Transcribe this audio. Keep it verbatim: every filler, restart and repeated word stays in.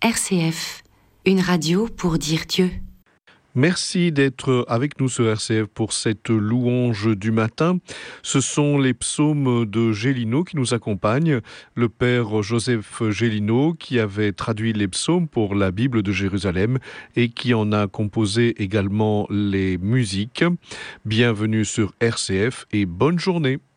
R C F, une radio pour dire Dieu. Merci d'être avec nous sur R C F pour cette louange du matin. Ce sont les psaumes de Gélineau qui nous accompagnent. Le père Joseph Gélineau qui avait traduit les psaumes pour la Bible de Jérusalem et qui en a composé également les musiques. Bienvenue sur R C F et bonne journée.